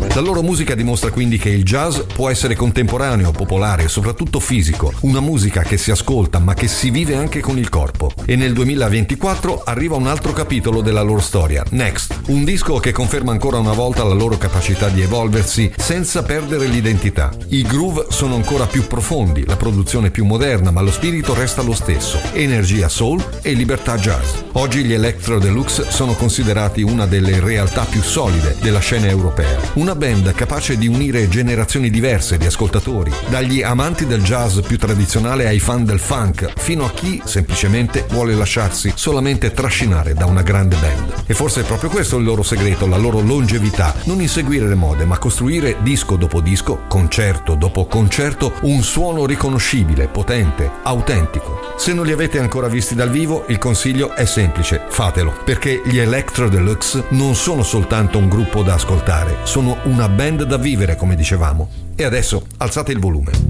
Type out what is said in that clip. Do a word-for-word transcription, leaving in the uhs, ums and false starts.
La loro musica dimostra quindi che il jazz può essere contemporaneo, popolare e soprattutto fisico, una musica che si ascolta ma che si vive anche con il corpo. E nel duemilaventiquattro arriva un altro capitolo della loro storia, Next, un disco che conferma ancora una volta la loro capacità di evolversi senza perdere l'identità. I groove sono ancora più profondi, la produzione più moderna, ma lo spirito resta lo stesso, energia soul e libertà jazz. Oggi gli Electro Deluxe sono considerati una delle realtà più solide della scena europea, una band capace di unire generazioni diverse di ascoltatori, dagli amanti del jazz più tradizionale ai fan del funk, fino a chi semplicemente vuole lasciarsi solamente trascinare da una grande band. E forse è proprio questo il loro segreto, la loro longevità, non inseguire le mode, ma costruire disco dopo disco, concerto dopo concerto, un suono riconoscibile, potente, autentico. Se non li avete ancora visti dal vivo, il consiglio è semplice, fatelo, perché gli Electro Deluxe non sono soltanto un gruppo da ascoltare, sono una band da vivere, come dicevamo. E adesso alzate il volume.